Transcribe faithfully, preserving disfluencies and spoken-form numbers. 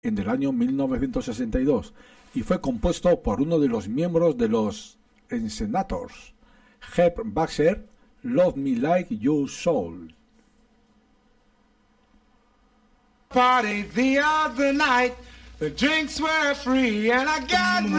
en el año mil novecientos sesenta y dos y fue compuesto por uno de los miembros de los Senators, Herb Baxter, Love Me Like You Soul. Party the other night, the drinks were free and I got